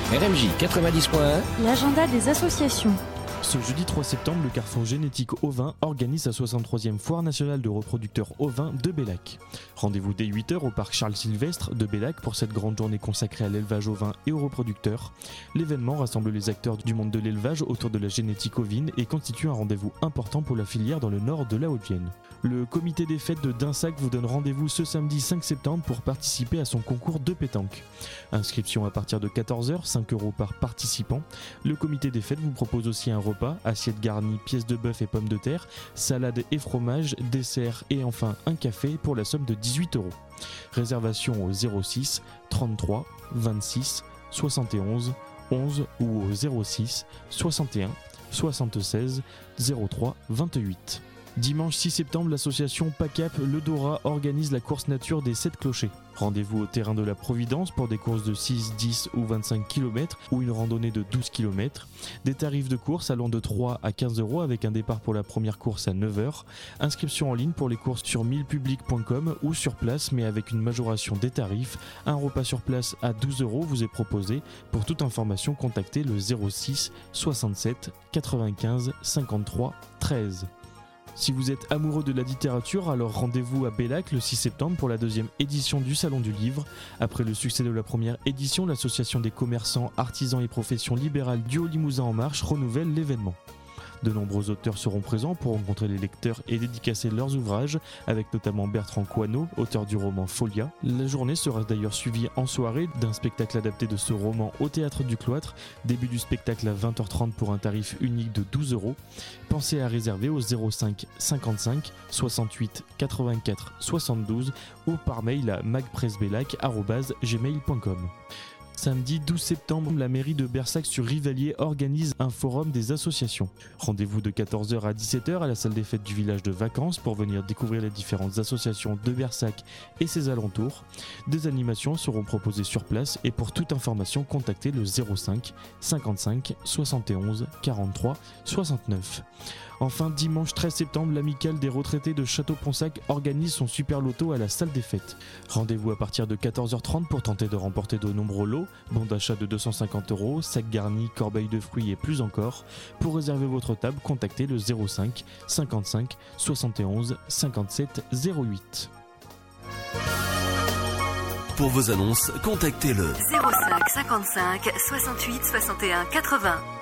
RMJ 90.1, l'agenda des associations. Ce jeudi 3 septembre, le Carrefour Génétique Ovin organise sa 63e foire nationale de reproducteurs ovins de Bellac. Rendez-vous dès 8h au parc Charles Sylvestre de Bellac pour cette grande journée consacrée à l'élevage ovin et aux reproducteurs. L'événement rassemble les acteurs du monde de l'élevage autour de la génétique ovine et constitue un rendez-vous important pour la filière dans le nord de la Haute-Vienne. Le comité des fêtes de Dinsac vous donne rendez-vous ce samedi 5 septembre pour participer à son concours de pétanque. Inscription à partir de 14h, 5 € par participant. Le comité des fêtes vous propose aussi un repas, assiette garnie, pièces de bœuf et pommes de terre, salade et fromage, dessert et enfin un café pour la somme de 18 €. Réservation au 06 33 26 71 11 ou au 06 61 76 03 28. Dimanche 6 septembre, l'association PACAP Le Dora organise la course nature des 7 clochers. Rendez-vous au terrain de la Providence pour des courses de 6, 10 ou 25 km ou une randonnée de 12 km. Des tarifs de course allant de 3 à 15 € avec un départ pour la première course à 9h. Inscription en ligne pour les courses sur millepublic.com ou sur place mais avec une majoration des tarifs. Un repas sur place à 12 € vous est proposé. Pour toute information, contactez le 06 67 95 53 13. Si vous êtes amoureux de la littérature, alors rendez-vous à Bellac le 6 septembre pour la deuxième édition du Salon du Livre. Après le succès de la première édition, l'association des commerçants, artisans et professions libérales du Haut-Limousin en marche renouvelle l'événement. De nombreux auteurs seront présents pour rencontrer les lecteurs et dédicacer leurs ouvrages, avec notamment Bertrand Coineau, auteur du roman Folia. La journée sera d'ailleurs suivie en soirée d'un spectacle adapté de ce roman au Théâtre du Cloître. Début du spectacle à 20h30 pour un tarif unique de 12 €. Pensez à réserver au 05 55 68 84 72 ou par mail à magpressbellac@gmail.com. Samedi 12 septembre, la mairie de Bersac-sur-Rivalier organise un forum des associations. Rendez-vous de 14h à 17h à la salle des fêtes du village de Vacances pour venir découvrir les différentes associations de Bersac et ses alentours. Des animations seront proposées sur place et pour toute information, contactez le 05 55 71 43 69. Enfin, dimanche 13 septembre, l'amicale des retraités de Château-Ponsac organise son super loto à la salle des fêtes. Rendez-vous à partir de 14h30 pour tenter de remporter de nombreux lots, bons d'achat de 250 €, sacs garnis, corbeilles de fruits et plus encore. Pour réserver votre table, contactez le 05 55 71 57 08. Pour vos annonces, contactez le 05 55 68 61 80.